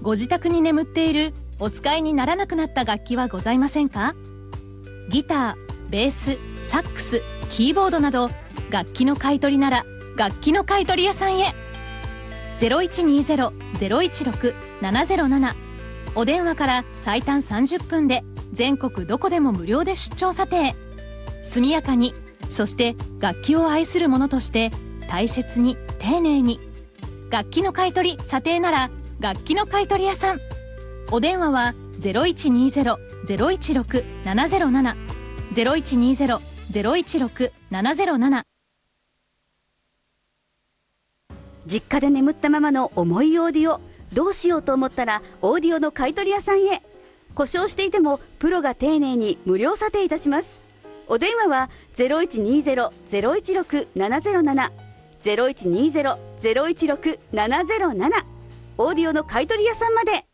ご自宅に眠っているお使いにならなくなった楽器はございませんか？ギター、ベース、サックス、キーボードなど楽器の買い取りなら楽器の買い取り屋さんへ。 0120-016-707 お電話から最短30分で全国どこでも無料で出張査定。速やかに、そして楽器を愛する者として大切に丁寧に。楽器の買い取り査定なら楽器の買い取り屋さん。お電話は 0120-016-707 0120-016-707。 実家で眠ったままの重いオーディオ、どうしようと思ったらオーディオの買い取り屋さんへ。故障していてもプロが丁寧に無料査定いたします。お電話は 0120-016-707 0120-016-707 オーディオの買い取り屋さんまで。